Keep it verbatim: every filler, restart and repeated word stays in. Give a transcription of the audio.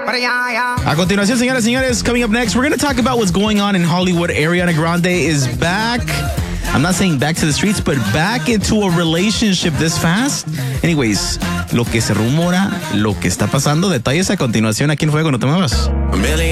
A continuación, señoras y señores, coming up next, we're going to talk about what's going on in Hollywood. Ariana Grande is back. I'm not saying back to the streets, but back into a relationship this fast. Anyways, lo que se rumora, lo que está pasando, detalles a continuación aquí en Fuego, no te muevas.